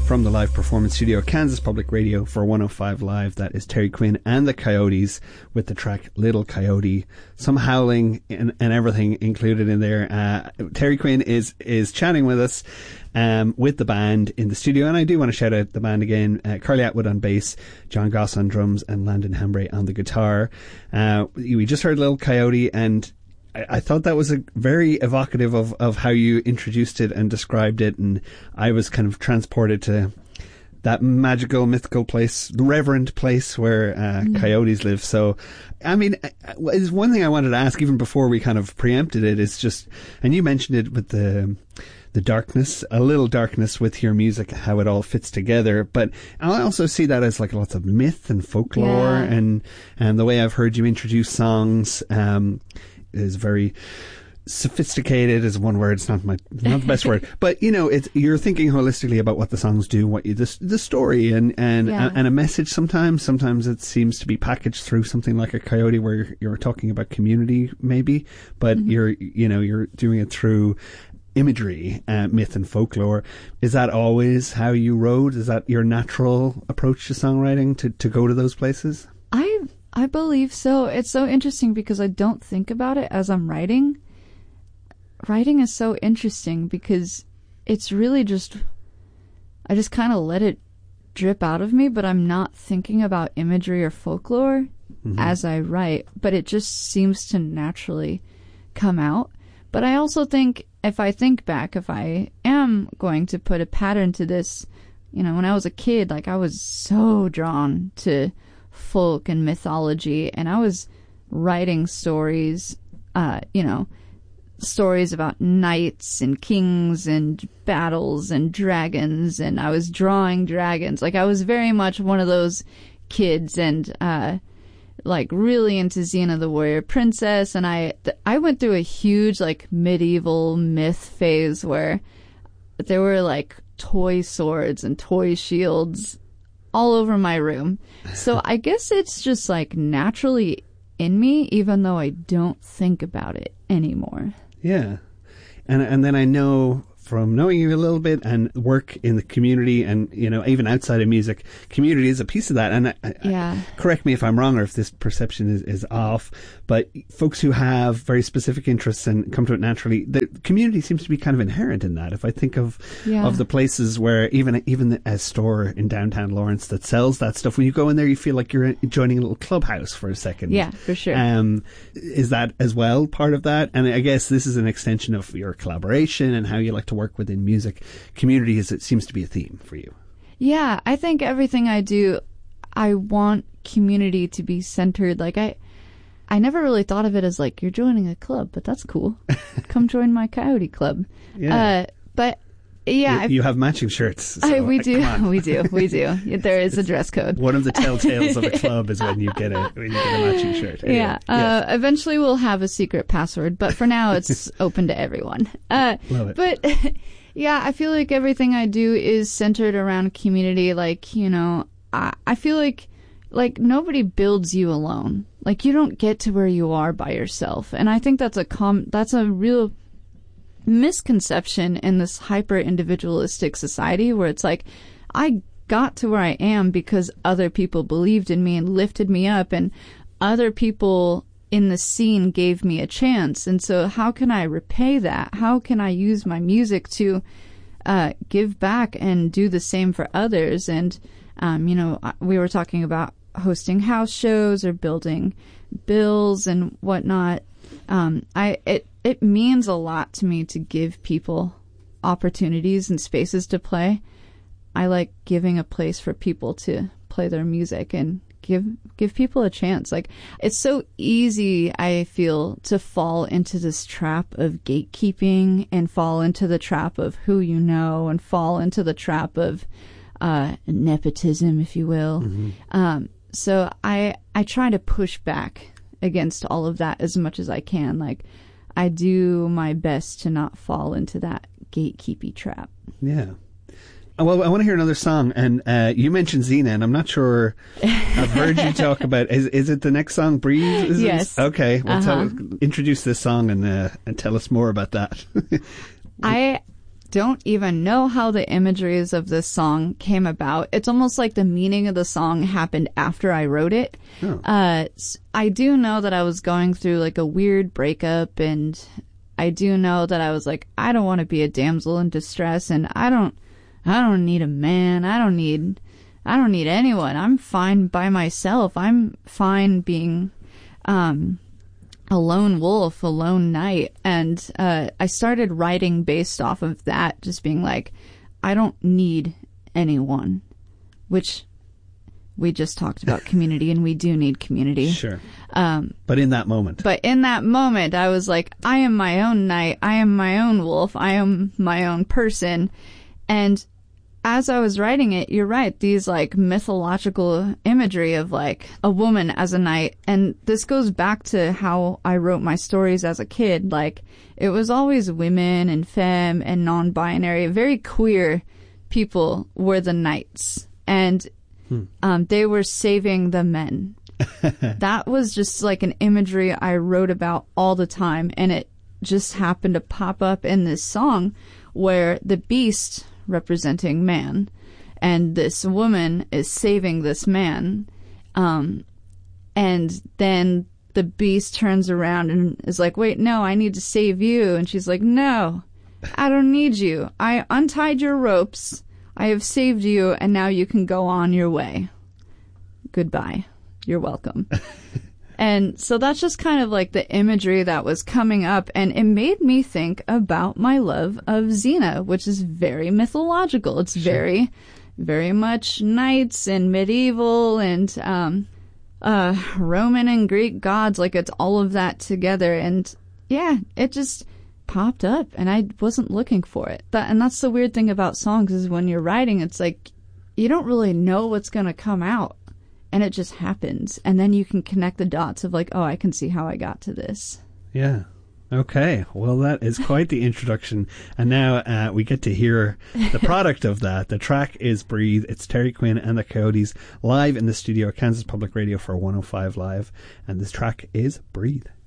From the live performance studio at Kansas Public Radio for 105 Live, that is Terry Quinn and the Coyotes with the track Little Coyote. Some howling and everything included in there. Terry Quinn is chatting with us with the band in the studio, and I do want to shout out the band again. Carly Atwood on bass, John Goss on drums, and Landon Hembree on the guitar. We just heard Little Coyote, and I thought that was a very evocative of how you introduced it and described it, and I was kind of transported to that magical, mythical place, the reverent place where coyotes live. So, I mean, is one thing I wanted to ask even before we kind of preempted it is just, and you mentioned it with the darkness, a little darkness with your music, how it all fits together. But I also see that as like lots of myth and folklore, and the way I've heard you introduce songs is very sophisticated. Is one word. It's not the best word, but you know, you're thinking holistically about what the songs do, what the story and a message. Sometimes it seems to be packaged through something like a Coyote, where you're talking about community, maybe, but you're doing it through imagery, myth and folklore. Is that always how you wrote? Is that your natural approach to songwriting, to go to those places? I believe so. It's so interesting because I don't think about it as I'm writing. Writing is so interesting because it's really just, I just kind of let it drip out of me, but I'm not thinking about imagery or folklore as I write, but it just seems to naturally come out. But I also think, if I think back, if I am going to put a pattern to this, you know, when I was a kid, like I was so drawn to folk and mythology, and I was writing stories, stories about knights and kings and battles and dragons, and I was drawing dragons. Like I was very much one of those kids, and like really into Xena the Warrior Princess, and I went through a huge like medieval myth phase where there were like toy swords and toy shields all over my room. So I guess it's just like naturally in me, even though I don't think about it anymore. Yeah. And then I know from knowing you a little bit and work in the community, and you know, even outside of music, community is a piece of that. And correct me if I'm wrong or if this perception is off, but folks who have very specific interests and come to it naturally, the community seems to be kind of inherent in that. If I think of the places where even a store in downtown Lawrence that sells that stuff, when you go in there, you feel like you're joining a little clubhouse for a second. Yeah, for sure. Is that as well part of that? And I guess this is an extension of your collaboration and how you like to work within music. Community it seems to be a theme for you. Yeah, I think everything I do, I want community to be centered. Like I never really thought of it as like, you're joining a club, but that's cool. Come join my Coyote Club. Yeah. But yeah, you have matching shirts. So we do. There is a dress code. One of the telltales of a club is when you get a matching shirt. Anyway, yeah. Eventually we'll have a secret password, but for now it's open to everyone. Love it. But yeah, I feel like everything I do is centered around community. Like, you know, I feel like nobody builds you alone. Like you don't get to where you are by yourself. And I think that's a real misconception in this hyper individualistic society where it's like, I got to where I am because other people believed in me and lifted me up, and other people in the scene gave me a chance. And so how can I repay that? How can I use my music to give back and do the same for others? And you know, we were talking about hosting house shows or building bills and whatnot. It means a lot to me to give people opportunities and spaces to play. I like giving a place for people to play their music and give people a chance. Like, it's so easy, I feel, to fall into this trap of gatekeeping and fall into the trap of who you know and fall into the trap of nepotism, if you will. Mm-hmm. So I try to push back against all of that as much as I can. Like, I do my best to not fall into that gatekeepy trap. Yeah. Well, I want to hear another song, and you mentioned Xena, and I'm not sure I've heard you talk about. Is it the next song, Breathe? Yes. Okay. Well, introduce this song and tell us more about that. don't even know how the imageries of this song came about. It's almost like the meaning of the song happened after I wrote it. Oh. I do know that I was going through like a weird breakup, and I do know that I was like, I don't want to be a damsel in distress, and I don't need a man. I don't need anyone. I'm fine by myself. I'm fine being a lone wolf, a lone knight. And I started writing based off of that, just being like, I don't need anyone, which we just talked about community, and we do need community. Sure. But in that moment, I was like, I am my own knight. I am my own wolf. I am my own person. And as I was writing it, you're right, these like mythological imagery of like a woman as a knight. And this goes back to how I wrote my stories as a kid. Like, it was always women and femme and non-binary, very queer people were the knights. And they were saving the men. That was just like an imagery I wrote about all the time. And it just happened to pop up in this song where the beast representing man, and this woman is saving this man, and then the beast turns around and is like, wait, no, I need to save you. And she's like, no, I don't need you. I untied your ropes, I have saved you, and now you can go on your way. Goodbye, you're welcome. And so that's just kind of like the imagery that was coming up, and it made me think about my love of Xena, which is very mythological. It's very, very much knights and medieval and Roman and Greek gods. Like, it's all of that together. And yeah, it just popped up, and I wasn't looking for it. And that's the weird thing about songs, is when you're writing, it's like you don't really know what's going to come out. And it just happens. And then you can connect the dots of like, oh, I can see how I got to this. Yeah. Okay. Well, that is quite the introduction. And now we get to hear the product of that. The track is Breathe. It's Terry Quinn and the Coyotes live in the studio at Kansas Public Radio for 105 Live. And this track is Breathe.